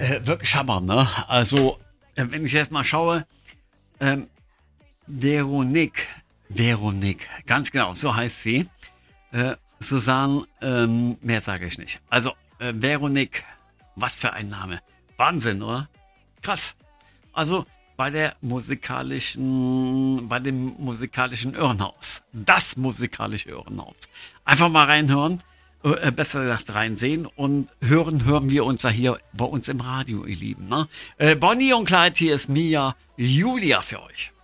wirklich Hammer, ne? Also, wenn ich jetzt mal schaue, ähm, Veronique, ganz genau, so heißt sie. Susanne, mehr sage ich nicht. Also, Veronique, was für ein Name. Wahnsinn, oder? Krass. Also, bei dem musikalischen Irrenhaus. Das musikalische Irrenhaus. Einfach mal reinhören, besser gesagt reinsehen und hören wir uns ja hier bei uns im Radio, ihr Lieben. Ne? Bonnie und Clyde, hier ist Mia Julia für euch.